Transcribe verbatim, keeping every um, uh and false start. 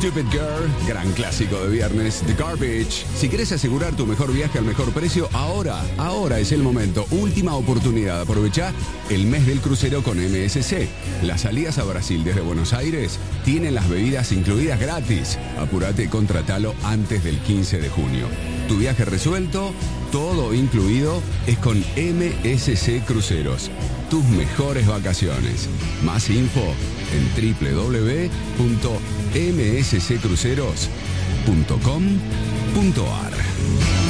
Stupid Girl, gran clásico de viernes, The Garbage. Si querés asegurar tu mejor viaje al mejor precio, ahora, ahora es el momento. Última oportunidad. Aprovecha el mes del crucero con M S C. Las salidas a Brasil desde Buenos Aires tienen las bebidas incluidas gratis. Apúrate y contratalo antes del quince de junio. Tu viaje resuelto, todo incluido, es con M S C Cruceros. Tus mejores vacaciones. Más info en doble u doble u doble u punto m s c cruceros punto com punto a r.